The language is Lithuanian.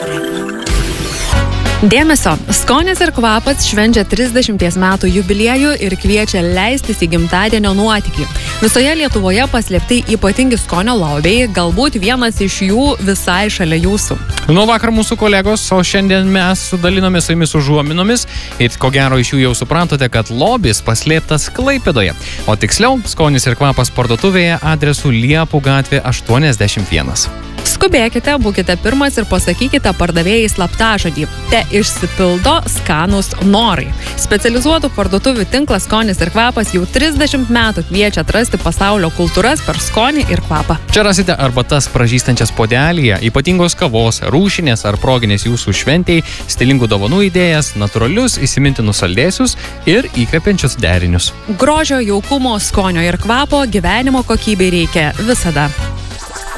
Dėmesio, Skonis ir kvapas švenčia 30 metų jubiliejų ir kviečia leistis į gimtadienio nuotykį. Visoje Lietuvoje paslėpti ypatingi skonio lobiai, galbūt vienas iš jų visai šalia jūsų. Nuo vakar mūsų kolegos, o šiandien mes sudalinome su jumis užuominomis ir ko gero iš jų jau suprantate, kad lobis paslėptas Klaipėdoje. O tiksliau, Skonis ir kvapas parduotuvėje adresu Liepų gatvė 81. Skubėkite, būkite pirmas ir pasakykite pardavėjai slaptažodį. Te išsipildo skanūs norai. Specializuotų parduotuvių tinklas Skonis ir kvapas jau 30 metų kviečia atrasti pasaulio kultūras per skonį ir kvapą. Čia rasite arbatas pražystančias podelyje, ypatingos kavos, rūšinės ar proginės jūsų šventėjai, stilingų dovanų idėjas, natūralius įsimintinus saldėsius ir įkvepiančius derinius. Grožio, jaukumo, skonio ir kvapo gyvenimo kokybei reikia visada.